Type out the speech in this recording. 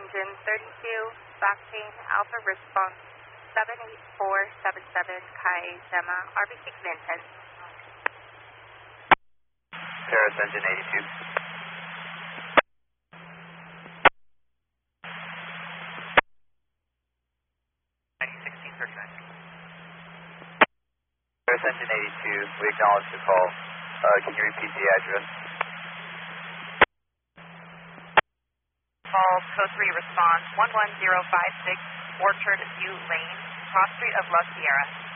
engine 32, Octane Alpha response 78477 Kai Zema, RBC command 10. Paris engine 82. Paris engine 82, we acknowledge the call. Can you repeat the address? Call code 3 response 11056 Orchard View Lane, cross street of La Sierra.